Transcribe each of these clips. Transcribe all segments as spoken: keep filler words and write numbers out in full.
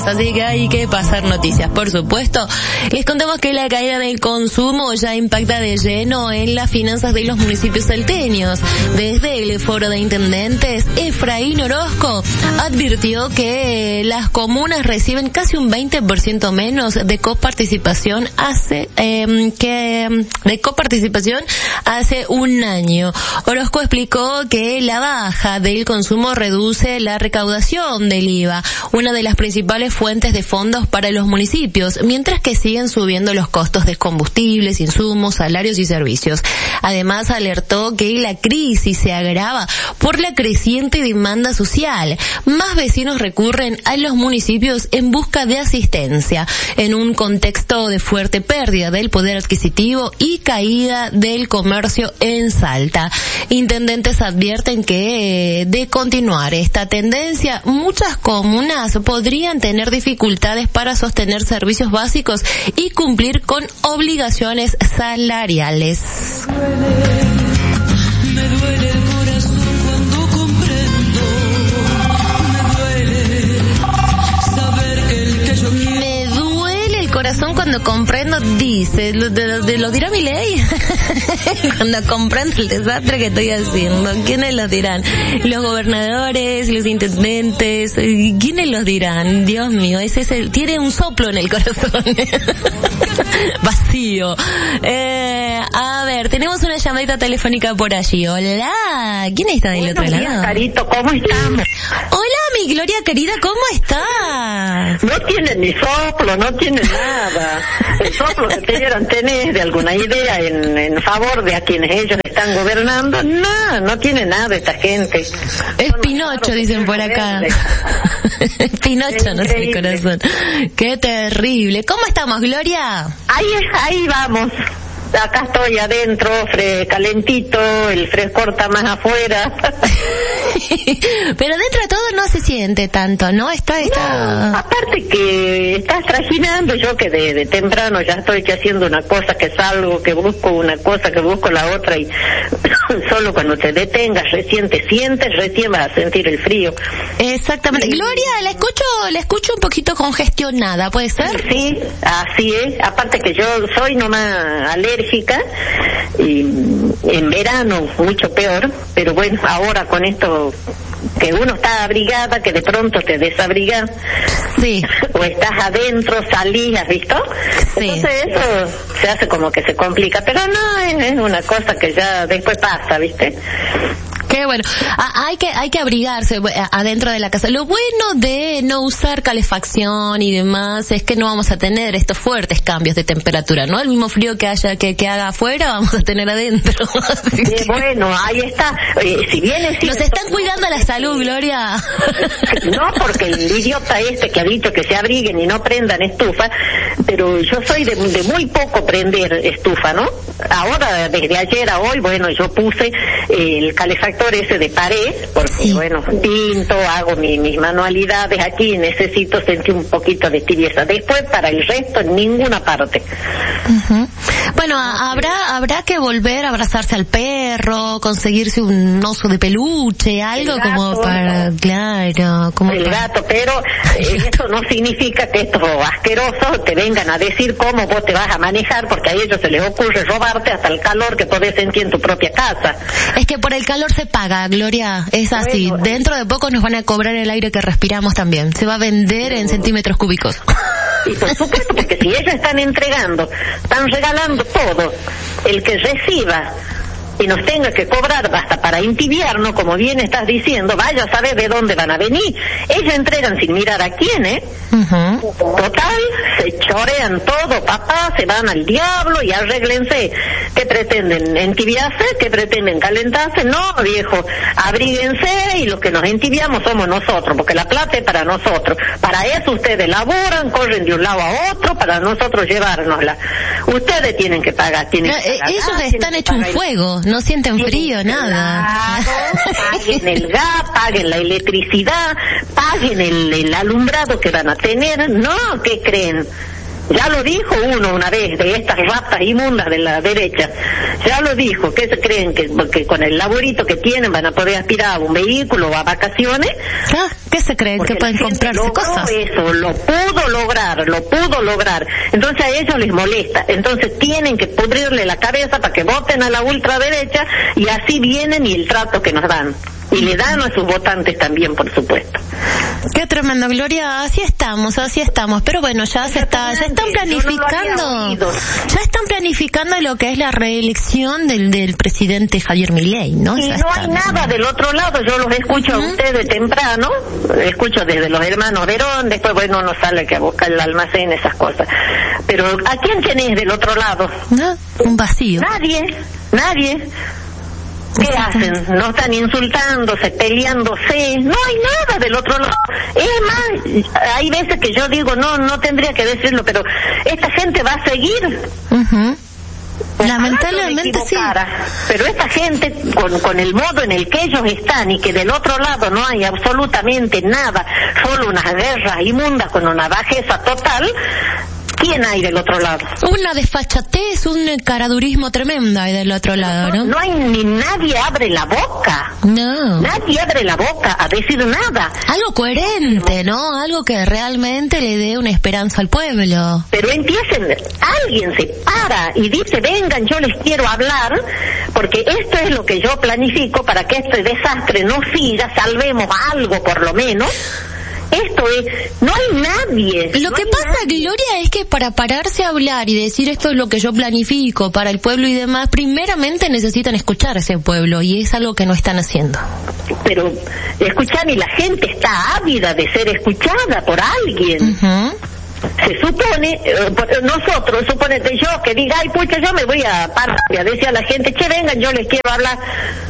así que hay que pasar noticias, por supuesto. Les contamos que la caída del consumo ya impacta de lleno en las finanzas de los municipios salteños. Desde el Foro de Intendentes, Efraín Orozco advirtió que las comunas reciben casi un veinte por ciento menos de coparticipación hace eh, que de coparticipación hace un año. Orozco explicó que la baja del consumo reduce la recaudación del I V A, una de las principales fuentes de fondos para los municipios, mientras que siguen subiendo los costos de combustibles, insumos, salarios y servicios. Además, alertó que la crisis se agrava por la creciente demanda social. Más vecinos recurren a los municipios en busca de asistencia, en un contexto de fuerte pérdida del poder adquisitivo y caída del comercio en Salta. Intendentes advierten que, de continuar esta tendencia, muchas comunas podrían tener dificultades para sostener servicios básicos y cumplir con obligaciones salariales. Me duele el corazón cuando comprendo, me duele saber que el que yo quiero. Me duele el corazón cuando comprendo, dice, ¿lo, de, de, lo dirá Milei? Cuando comprendo el desastre que estoy haciendo. ¿Quiénes lo dirán? Los gobernadores, los intendentes, ¿quiénes los dirán? Dios mío, ese es el, tiene un soplo en el corazón. Vacío. Eh, a ver, tenemos una llamadita telefónica por allí. Hola, ¿quién está del Buenos otro días, lado? Carito, ¿cómo estamos? Hola, mi Gloria querida, ¿cómo estás? No tienen ni soplo, no tienen nada. El soplo que quieran tener de alguna idea en, en favor de a quienes ellos están gobernando, no, no tiene nada esta gente. Es Son Pinocho, dicen por acá. Pinocho, no sé el corazón. Qué terrible. ¿Cómo estamos, Gloria? Ahí, ahí vamos. Acá estoy adentro, fre calentito, el frescor está más afuera. Pero dentro de todo no se siente tanto, ¿no? Está, está... No, aparte que estás trajinando, yo que de, de temprano ya estoy que haciendo una cosa, que salgo, que busco una cosa, que busco la otra, y solo cuando te detengas, recién te sientes, recién vas a sentir el frío. Exactamente. Y... Gloria, la escucho, la escucho un poquito congestionada, ¿puede ser? Sí, así es. Aparte que yo soy nomás alérgica, y en verano mucho peor, pero bueno, ahora con esto que uno está abrigada, que de pronto te desabrigas, sí, o estás adentro, salís, ¿has visto? Sí. Entonces eso se hace como que se complica, pero no, es, es una cosa que ya después pasa, ¿viste? Qué bueno. Ah, hay que hay que abrigarse adentro de la casa. Lo bueno de no usar calefacción y demás es que no vamos a tener estos fuertes cambios de temperatura, ¿no? El mismo frío que haya que, que haga afuera vamos a tener adentro. Sí, que... bueno, ahí está. Eh, si bien es Nos están cuidando la salud, Gloria. No, porque el idiota este que ha dicho que se abriguen y no prendan estufa, pero yo soy de, de muy poco prender estufa, ¿no? Ahora, desde ayer a hoy, bueno, yo puse eh, el calefactor ese de pared, porque sí, bueno, pinto, hago mi, mis manualidades aquí y necesito sentir un poquito de tibieza. Después, para el resto, en ninguna parte. Uh-huh. Bueno, habrá habrá que volver a abrazarse al perro, conseguirse un oso de peluche, algo gato, como para, claro, como el para... gato, pero eh, eso no significa que estos asquerosos te vengan a decir cómo vos te vas a manejar, porque a ellos se les ocurre robarte hasta el calor que podés sentir en tu propia casa. Es que por el calor se paga, Gloria, es así. Bueno, dentro de poco nos van a cobrar el aire que respiramos también. Se va a vender en centímetros cúbicos. Y por supuesto, porque si ellos están entregando, están regalando todo, el que reciba y nos tenga que cobrar hasta para entibiarnos, como bien estás diciendo, vaya a saber de dónde van a venir. Ellos entregan sin mirar a quién, ¿eh? Uh-huh. Total, se chorean todo, papá, se van al diablo y arréglense. ¿Qué pretenden? ¿Entibiarse? ¿Qué pretenden? ¿Calentarse? No, viejo, abríguense, y los que nos entibiamos somos nosotros, porque la plata es para nosotros. Para eso ustedes laburan, corren de un lado a otro, para nosotros llevárnosla. Ustedes tienen que pagar. Tienen no, que pagar ellos gas, están hechos un fuego. No sienten frío, nada. Paguen el gas, paguen la electricidad, paguen el, el alumbrado que van a tener. No, ¿qué creen? Ya lo dijo uno una vez, de estas ratas inmundas de la derecha. Ya lo dijo, ¿qué se creen? Que, que con el laburito que tienen van a poder aspirar a un vehículo o a vacaciones. Ah, ¿qué se creen? Porque que pueden comprarse cosas. Eso, lo pudo lograr, lo pudo lograr. Entonces a ellos les molesta. Entonces tienen que pudrirle la cabeza para que voten a la ultraderecha y así vienen y el trato que nos dan. Y le dan a sus votantes también, por supuesto. Qué tremendo, Gloria. Así estamos, así estamos. Pero bueno, ya se está, ya están planificando, no ya están planificando lo que es la reelección del del presidente Javier Milei, ¿no? Y ya no está, hay nada del otro lado. Yo los escucho uh-huh. a ustedes temprano, escucho desde los hermanos Verón, después bueno uno sale que a buscar el almacén, esas cosas. Pero ¿a quién tenés del otro lado? No, un vacío. Nadie, nadie. ¿Qué hacen? No están insultándose, peleándose, no hay nada del otro lado. Es más, hay veces que yo digo, no, no tendría que decirlo, pero esta gente va a seguir. Uh-huh. Lamentablemente sí. Pero esta gente, con, con el modo en el que ellos están y que del otro lado no hay absolutamente nada, solo unas guerras inmundas con una bajeza total, ¿quién hay del otro lado? Una desfachatez, un caradurismo tremendo hay del otro lado, ¿no? No hay ni nadie abre la boca. No. Nadie abre la boca a decir nada. Algo coherente, ¿no? Algo que realmente le dé una esperanza al pueblo. Pero empiecen, alguien se para y dice, vengan, yo les quiero hablar, porque esto es lo que yo planifico para que este desastre no siga, salvemos algo por lo menos. Esto es, no hay nadie. Lo no que pasa, nadie. Gloria, es que para pararse a hablar y decir esto es lo que yo planifico para el pueblo y demás, primeramente necesitan escuchar a ese pueblo y es algo que no están haciendo. Pero, escuchar, y la gente está ávida de ser escuchada por alguien. Uh-huh. Se supone, eh, nosotros, suponete yo que diga, ay pucha, yo me voy a parar y a decir a la gente, che, vengan, yo les quiero hablar.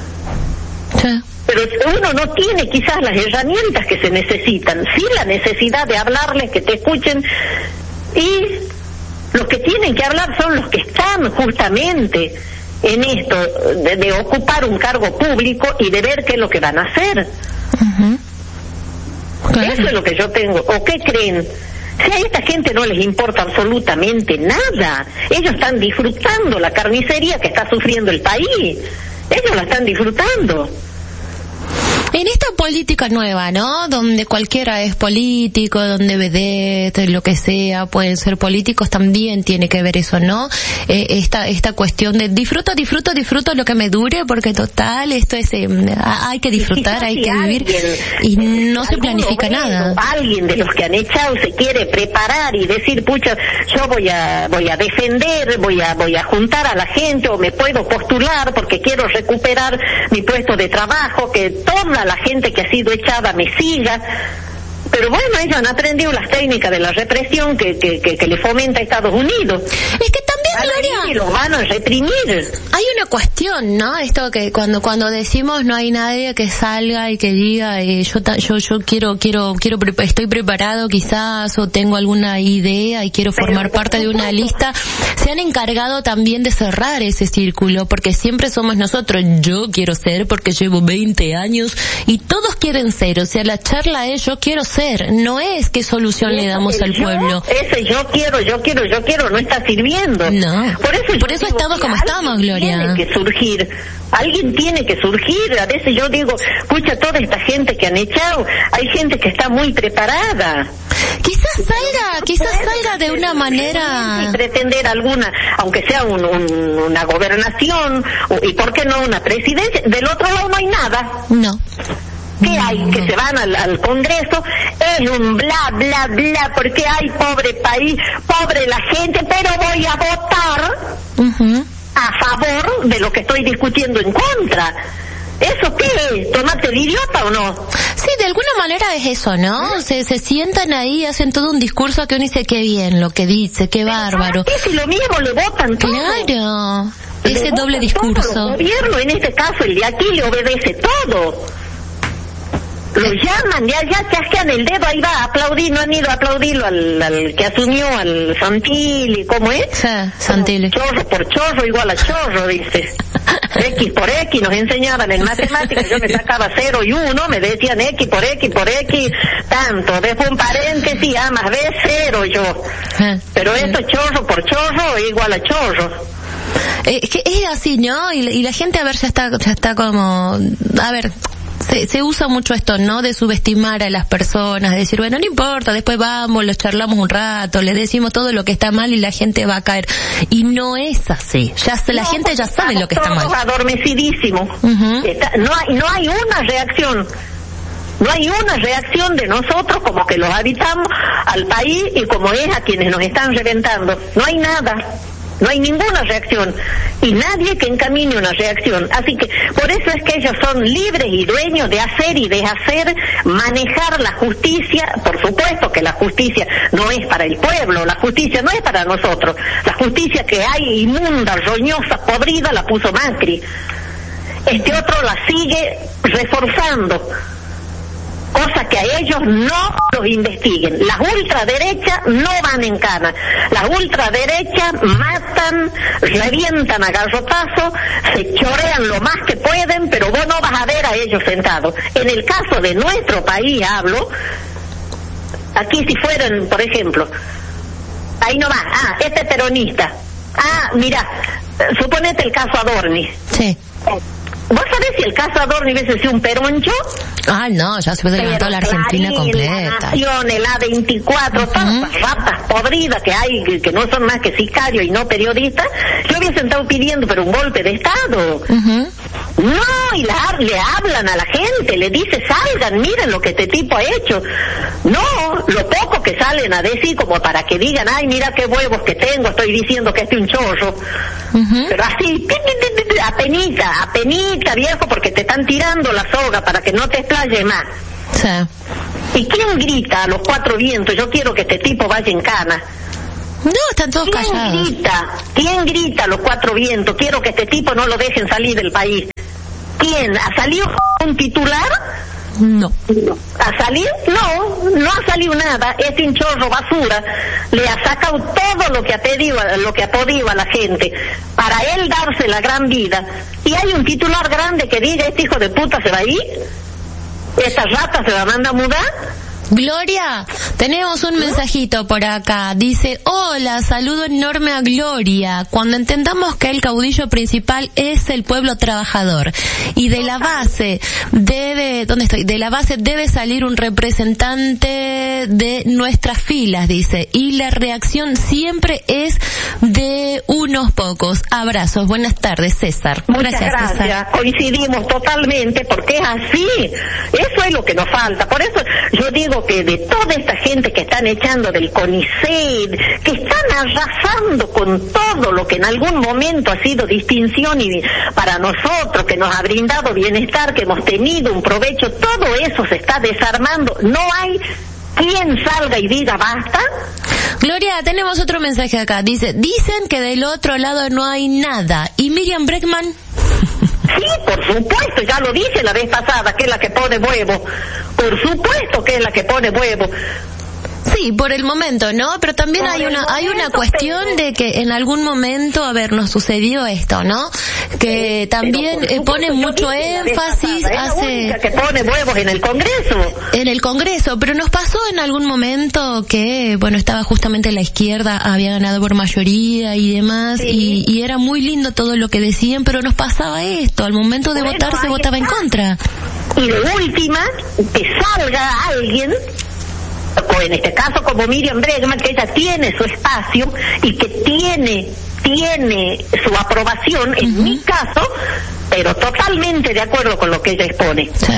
Sí. Pero uno no tiene quizás las herramientas que se necesitan, sí la necesidad de hablarles, que te escuchen, y los que tienen que hablar son los que están justamente en esto, de, de ocupar un cargo público y de ver qué es lo que van a hacer. Uh-huh. Claro. Eso es lo que yo tengo. ¿O qué creen? Si a esta gente no les importa absolutamente nada, ellos están disfrutando la carnicería que está sufriendo el país, ellos la están disfrutando. En esta política nueva, ¿no? Donde cualquiera es político, donde vedette, lo que sea, pueden ser políticos, también tiene que ver eso, ¿no? Eh, esta esta cuestión de disfruto, disfruto, disfruto lo que me dure, porque total, esto es, eh, hay que disfrutar, hay que vivir, y no se planifica nada. Alguien de los que han echado se quiere preparar y decir, pucha, yo voy a voy a defender, voy a voy a juntar a la gente, o me puedo postular porque quiero recuperar mi puesto de trabajo, que toda la gente que ha sido echada me siga. Pero bueno, ellos han aprendido las técnicas de la represión que, que, que, que le fomenta a Estados Unidos. Es que también, Gloria, y lo van a reprimir. Hay una cuestión, ¿no? Esto que cuando cuando decimos no hay nadie que salga y que diga eh, yo yo yo quiero quiero quiero estoy preparado quizás, o tengo alguna idea y quiero formar parte de una lista, se han encargado también de cerrar ese círculo, porque siempre somos nosotros, yo quiero ser porque llevo veinte años y todos quieren ser, o sea, la charla es yo quiero ser. No es qué solución le damos al yo, pueblo. Ese yo quiero, yo quiero, yo quiero no está sirviendo. No. Por eso, Por eso estamos como estamos, Gloria. Tiene que surgir. Alguien tiene que surgir. A veces yo digo, escucha, toda esta gente que han echado, hay gente que está muy preparada. Quizás salga, quizás salga de una manera. Y pretender alguna, aunque sea un, un, una gobernación, y por qué no una presidencia. Del otro lado no hay nada. No. ¿Qué hay? Que se van al, al Congreso, es un bla, bla, bla, porque hay pobre país, pobre la gente, pero voy a votar uh-huh. a favor de lo que estoy discutiendo en contra. ¿Eso qué es? ¿Tomate de idiota o no? Sí, de alguna manera es eso, ¿no? Se, se sientan ahí, hacen todo un discurso que uno dice qué bien lo que dice, qué bárbaro. ¿Qué si lo mismo le votan todo? Claro, ese doble discurso. Todo. El gobierno, en este caso el de aquí, le obedece todo. Lo llaman, ya, ya chasquean el dedo, ahí va a aplaudir, no han ido a aplaudirlo al, al que asumió, al Santilli, ¿cómo es? Sí, Santilli. Chorro por chorro igual a chorro, dice. X por X, nos enseñaban en matemáticas, yo me sacaba cero y uno, me decían X por X por X, tanto, después un paréntesis, A más B, cero yo. Pero esto chorro por chorro igual a chorro. Eh, es que es así, ¿no? Y, y la gente, a ver, ya está, ya está como, a ver, Se, se usa mucho esto, ¿no? De subestimar a las personas, de decir, bueno, no importa, después vamos, los charlamos un rato, le decimos todo lo que está mal y la gente va a caer. Y no es así. Ya se, la no, gente ya sabe lo que está mal. Estamos adormecidísimos. Uh-huh. Está, no hay, no hay una reacción. No hay una reacción de nosotros como que los habitamos al país y como es a quienes nos están reventando. No hay nada. No hay ninguna reacción y nadie que encamine una reacción. Así que por eso es que ellos son libres y dueños de hacer y deshacer, manejar la justicia. Por supuesto que la justicia no es para el pueblo, la justicia no es para nosotros. La justicia que hay, inmunda, roñosa, podrida, la puso Macri. Este otro la sigue reforzando. Cosa que a ellos no los investiguen. Las ultraderechas no van en cana. Las ultraderechas matan, revientan a garrotazo, se chorean lo más que pueden, pero vos no vas a ver a ellos sentados. En el caso de nuestro país, hablo, aquí si fueran, por ejemplo, ahí no va, ah, este peronista. Ah, mira, suponete el caso Adorni. Sí. ¿Vos sabés si el caso Adorni hubiese sido un peroncho? Ah, no, ya se levantó la Argentina Clarín, completa. La Nación, el A veinticuatro, uh-huh. Todas las ratas podridas que hay, que, que no son más que sicarios y no periodistas, yo hubiese estado pidiendo pero un golpe de Estado. Uh-huh. No, y la, le hablan a la gente, le dice, salgan, miren lo que este tipo ha hecho. No, lo poco que salen a decir como para que digan, ay, mira qué huevos que tengo, estoy diciendo que este es un chorro. Uh-huh. Pero así, apenita, apenita, viejo, porque te están tirando la soga para que no te explayes más. Sí. ¿Y quién grita a los cuatro vientos? Yo quiero que este tipo vaya en cana. No, están todos ¿Quién callados. ¿Quién grita? ¿Quién grita a los cuatro vientos? Quiero que este tipo no lo dejen salir del país. ¿Quién? ¿Ha salido un titular? No. ¿Ha salido? No, no ha salido nada. Es un chorro basura. Le ha sacado todo lo que ha pedido, lo que ha podido a la gente para él darse la gran vida. Y hay un titular grande que diga, este hijo de puta se va a ir, esta rata se va a mandar a mudar. Gloria, tenemos un mensajito por acá. Dice, hola, saludo enorme a Gloria. Cuando entendamos que el caudillo principal es el pueblo trabajador y de la base debe, ¿dónde estoy? De la base debe salir un representante de nuestras filas, dice. Y la reacción siempre es de unos pocos. Abrazos, buenas tardes, César. Muchas gracias, gracias. César. Coincidimos totalmente porque es así. Eso es lo que nos falta. Por eso yo digo que de toda esta gente que están echando del CONICET, que están arrasando con todo lo que en algún momento ha sido distinción y para nosotros, que nos ha brindado bienestar, que hemos tenido un provecho, todo eso se está desarmando. No hay quien salga y diga basta. Gloria, tenemos otro mensaje acá. Dice, dicen que del otro lado no hay nada. ¿Y Miriam Bregman? Sí, por supuesto, ya lo dije la vez pasada, que es la que pone huevo. Por supuesto que es la que pone huevo. Sí, por el momento, ¿no? Pero también por hay una momento, hay una cuestión pero... de que en algún momento, a ver, nos sucedió esto, ¿no? Que sí, también eh, pone mucho énfasis, pasada, hace... Es la que pone huevos en el Congreso. En el Congreso, pero nos pasó en algún momento que, bueno, estaba justamente la izquierda, había ganado por mayoría y demás, sí. y, y era muy lindo todo lo que decían, pero nos pasaba esto, al momento de bueno, votar se votaba está. en contra. Y de última, que salga alguien, o en este caso como Miriam Bregman, que ella tiene su espacio y que tiene tiene su aprobación, uh-huh. en mi caso, pero totalmente de acuerdo con lo que ella expone. Sí.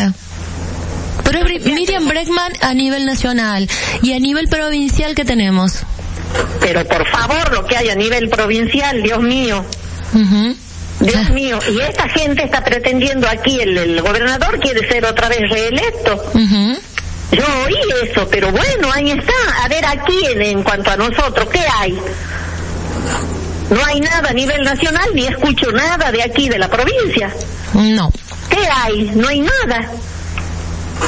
Pero Miriam Bregman a nivel nacional y a nivel provincial, ¿qué tenemos? Pero por favor, lo que hay a nivel provincial, Dios mío. Uh-huh. Dios sí. mío, y esta gente está pretendiendo aquí, el, el gobernador quiere ser otra vez reelecto. Uh-huh. Yo oí eso, pero bueno, ahí está. A ver, aquí en, en cuanto a nosotros, ¿qué hay? No hay nada a nivel nacional, ni escucho nada de aquí, de la provincia. No. ¿Qué hay? No hay nada.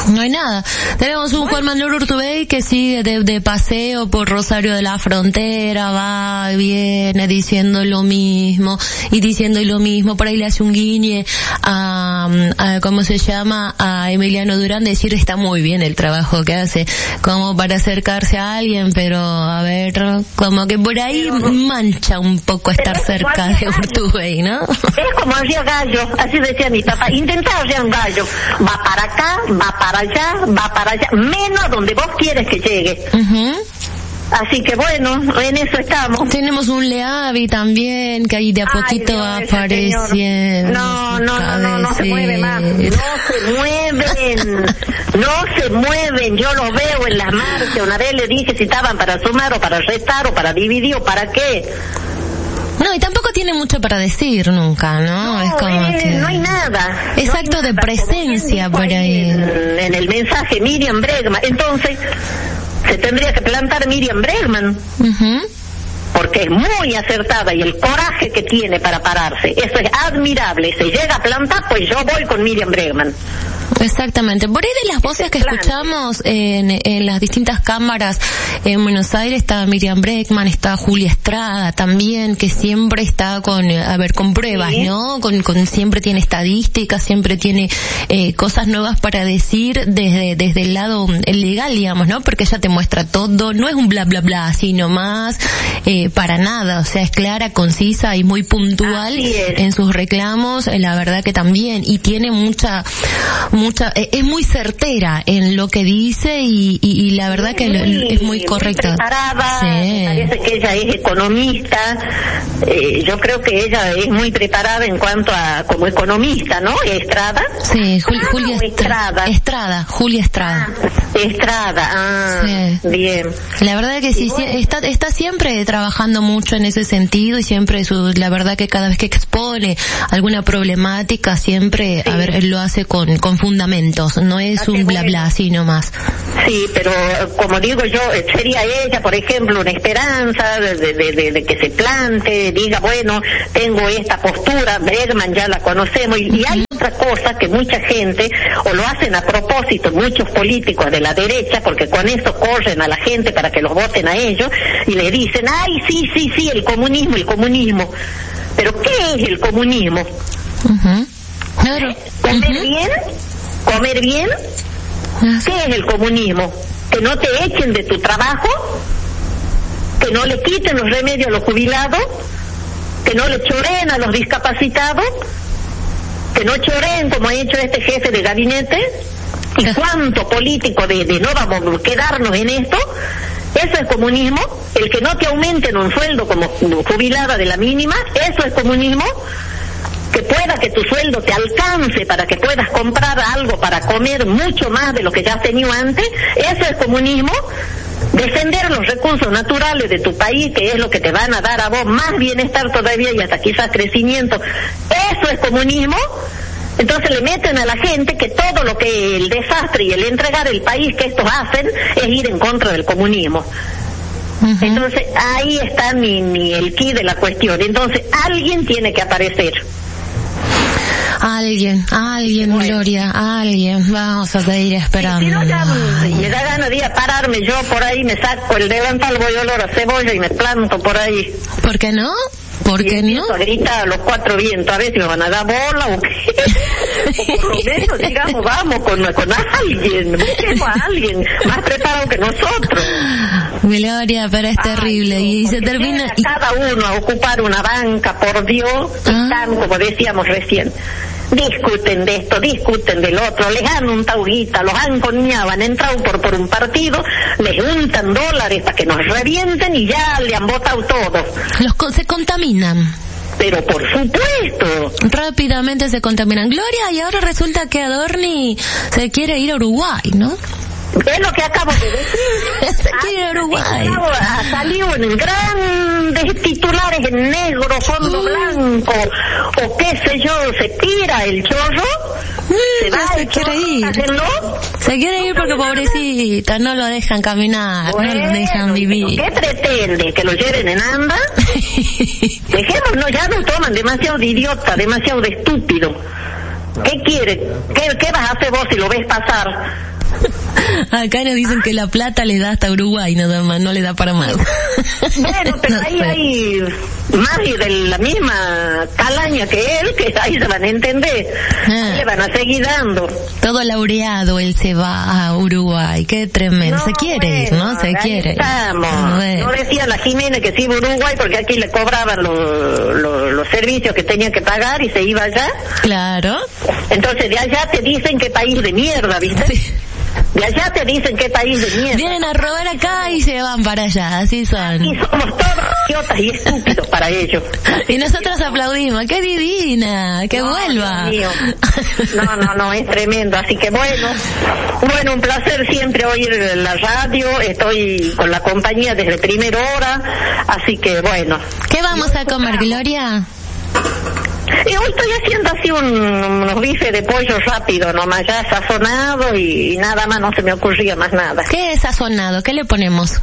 No hay nada. Tenemos un Juan Manuel Urtubey que sigue de, de paseo por Rosario de la Frontera, va y viene diciendo lo mismo y diciendo lo mismo. Por ahí le hace un guiñe a, a ¿cómo se llama? A Emiliano Durán, decir está muy bien el trabajo que hace, como para acercarse a alguien, pero a ver, como que por ahí pero, mancha un poco estar cerca de Urtubey, ¿no? Es como hacía Gallo, así decía mi papá, intentaba ser un gallo, va para acá, va para allá, va para allá, menos donde vos quieres que llegue. Uh-huh. Así que bueno, en eso estamos. Tenemos un Leavi también, que ahí de a poquito va apareciendo. No, no, no, no, no se mueve más. No se mueven, no se mueven. Yo los veo en las marchas. Una vez le dije si estaban para sumar o para restar o para dividir o para qué. No, y tampoco tiene mucho para decir nunca, ¿no? No, es como eh, que... no hay nada. Es no acto hay de nada. presencia por ahí. En, en el mensaje Miriam Bregman. Entonces, se tendría que plantar Miriam Bregman. Uh-huh. Porque es muy acertada y el coraje que tiene para pararse, eso es admirable. Se llega a plantar, pues yo voy con Miriam Bregman. Exactamente. Por ahí de las voces que escuchamos en, en las distintas cámaras en Buenos Aires está Miriam Bregman, está Julia Estrada también, que siempre está con, a ver, con pruebas, sí. ¿no? Con, con siempre tiene estadísticas, siempre tiene eh, cosas nuevas para decir desde desde el lado legal, digamos, ¿no? Porque ella te muestra todo, no es un bla bla bla, sino más eh, para nada, o sea, es clara, concisa y muy puntual en sus reclamos, la verdad que también, y tiene mucha mucha eh, es muy certera en lo que dice y, y, y la verdad que muy, es muy correcta. Muy preparada, sí. Me parece que ella es economista, eh, yo creo que ella es muy preparada en cuanto a como economista, ¿no? Estrada. Sí, Jul, Julia no, Estrada. Estrada, Julia Estrada. Ah, Estrada, ah, sí. Bien. La verdad que sí, bueno. está está siempre trabajando mucho en ese sentido y siempre su, la verdad que cada vez que expone alguna problemática siempre, sí. a ver, él lo hace con con fundamentos, no es un bla bla, sino más. Sí, pero como digo yo, sería ella, por ejemplo, una esperanza de, de, de, de que se plante, diga, bueno, tengo esta postura, Bregman ya la conocemos, y, y hay otra cosa que mucha gente, o lo hacen a propósito, muchos políticos de la derecha, porque con eso corren a la gente para que los voten a ellos, y le dicen, ay, sí, sí, sí, el comunismo, el comunismo. Pero ¿qué es el comunismo? Uh-huh. Claro. ¿Comer uh-huh. bien? ¿Comer bien? ¿Qué es el comunismo? ¿Que no te echen de tu trabajo? ¿Que no le quiten los remedios a los jubilados? ¿Que no le choreen a los discapacitados? ¿Que no choreen como ha hecho este jefe de gabinete? ¿Y cuánto político de, de no vamos a quedarnos en esto? ¿Eso es comunismo? ¿El que no te aumenten un sueldo como jubilada de la mínima? ¿Eso es comunismo? Que pueda que tu sueldo te alcance para que puedas comprar algo para comer mucho más de lo que ya has tenido antes, ¿eso es comunismo? Defender los recursos naturales de tu país, que es lo que te van a dar a vos más bienestar todavía y hasta quizás crecimiento, ¿eso es comunismo? Entonces le meten a la gente que todo lo que el desastre y el entregar el país que estos hacen es ir en contra del comunismo. Uh-huh. Entonces ahí está mi, mi, el quid de la cuestión. Entonces alguien tiene que aparecer. Alguien, alguien, bueno. Gloria, alguien. Vamos a seguir esperando. Si no, ya me da ganas de ir a pararme yo por ahí, me saco el delantal, voy olor a cebolla y me planto por ahí. ¿Por qué no? ¿Por qué no? A gritar a los cuatro vientos, a ver si me van a dar bola o qué. O por lo menos, digamos, vamos con, con alguien, busquemos a alguien más preparado que nosotros. Gloria, pero es Ay, terrible. Dios, y se termina... Y... Cada uno a ocupar una banca, por Dios, ah. están, como decíamos recién, discuten de esto, discuten del otro, les dan un tauguita, los han coñado, han entrado por, por un partido, les untan dólares para que nos revienten y ya le han votado todos. Los co- se contaminan. Pero por supuesto. Rápidamente se contaminan. Gloria, y ahora resulta que Adorni se quiere ir a Uruguay, ¿no? Es lo que acabo de decir. Se quiere ir a Uruguay. Ha salido en grandes titulares en negro, fondo uh. blanco, o qué sé yo, se tira el chorro. Uh, se va se quiere ir. Se quiere ir porque pobrecita, no lo dejan caminar, bueno, no lo dejan vivir. ¿Qué pretende? ¿Que lo lleven en anda? Dejémonos, ya nos toman demasiado de idiota, demasiado de estúpido. ¿Qué quiere? ¿Qué, qué vas a hacer vos si lo ves pasar? Acá nos dicen que la plata le da hasta Uruguay nada más, no le da para más. Bueno, pero No ahí sé. hay más de la misma calaña que él, que ahí se van a entender. Ah. Ahí le van a seguir dando. Todo laureado, él se va a Uruguay, qué tremendo. No, se quiere ir, bueno, ¿no? Se ahí quiere. estamos. Bueno. No decía la Jiménez que se iba a Uruguay porque aquí le cobraban los, los, los servicios que tenía que pagar y se iba allá. Claro. Entonces de allá te dicen qué país de mierda, ¿viste? Sí. De allá te dicen qué país de mierda. Vienen a robar acá y se van para allá, así Y son. somos todos idiotas y estúpidos para ellos. Y nosotros aplaudimos, qué divina, que No, vuelva. Dios mío. No, no, no, es tremendo. Así que bueno, bueno, un placer siempre oír la radio. Estoy con la compañía desde primera hora. Así que bueno. ¿Qué vamos a comer, Gloria? Y hoy estoy haciendo así un, unos bifes de pollo rápido, nomás ya sazonado y, y nada más, no se me ocurría más nada. ¿Qué es sazonado? ¿Qué le ponemos?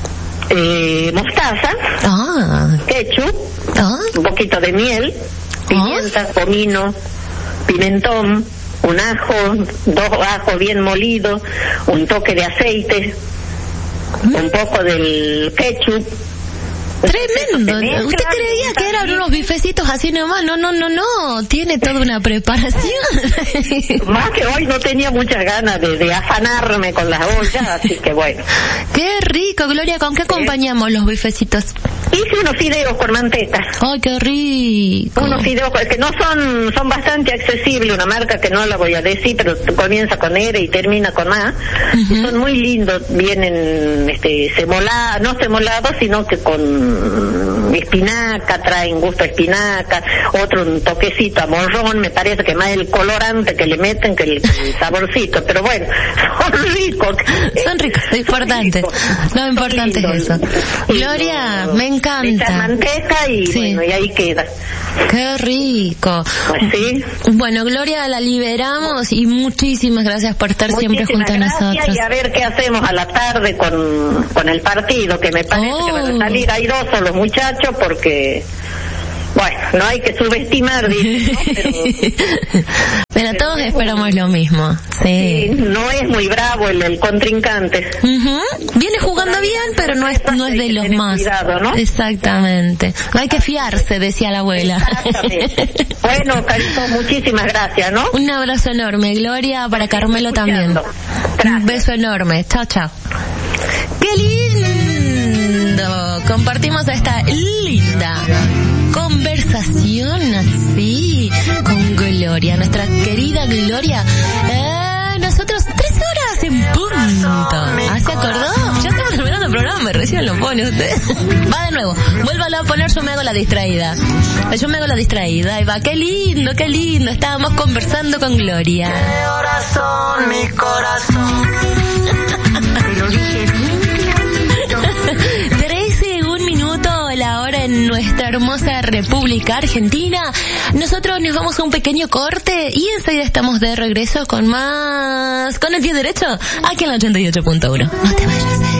Eh, mostaza, Ah, ketchup, ah, un poquito de miel, pimienta, comino, pimentón, un ajo, dos ajos bien molidos, un toque de aceite, un poco del ketchup. tremendo. Se mezcla, ¿Usted creía que eran también. unos bifecitos así nomás? No, no, no, no. Tiene toda una preparación. Más que hoy no tenía muchas ganas de, de afanarme con las ollas, así que bueno. Qué rico, Gloria. ¿Con qué acompañamos los bifecitos? Hice unos fideos con manteca. Ay, qué rico. Unos fideos que no son son bastante accesibles, una marca que no la voy a decir, pero comienza con R y termina con A. Ujú. Y son muy lindos, vienen este semolados, no semolados, sino que con espinaca, traen gusto a espinaca, otro un toquecito a morrón, me parece que más el colorante que le meten que el, el saborcito, pero bueno, son ricos. Son ricos, lo importante. ricos. Lo importante Son es eso. lindos. Gloria, Lindos. me Echar encanta. manteca y Sí. bueno, y ahí queda. Qué rico. Pues sí. Bueno, Gloria, la liberamos y muchísimas gracias por estar siempre Muchísimas junto a gracias, nosotros. y a ver qué hacemos a la tarde con, con el partido, que me parece Oh. que van a salir airosos los muchachos porque, bueno, no hay que subestimar, dicen, ¿no? Pero, Pero todos esperamos lo mismo. Sí. sí, no es muy bravo el, el contrincante. Ujú. Viene jugando bien, pero no es no es de Hay que los tener más. cuidado, ¿no? Exactamente. No hay que fiarse, decía la abuela. Exactamente. Bueno, Carito, muchísimas gracias, ¿no? Un abrazo enorme, Gloria, para Carmelo también. escuchando. Gracias. Un beso enorme. Chao, chao. ¡Qué lindo! Compartimos esta linda conversación así con Gloria, nuestra querida Gloria. Eh, nosotros tres horas en punto. ¿Ah, se acordó? Ya estamos terminando el programa, recién lo pone usted. Va de nuevo, vuélvalo a poner, yo me hago la distraída. Yo me hago la distraída, ahí va, qué lindo, qué lindo. Estábamos conversando con Gloria. Corazón, mi corazón. trece, un minuto, la hora en nuestra hermosa República Argentina. Nosotros nos vamos a un pequeño corte y enseguida estamos de regreso con más, con el pie derecho, aquí en la ochenta y ocho punto uno. No te vayas.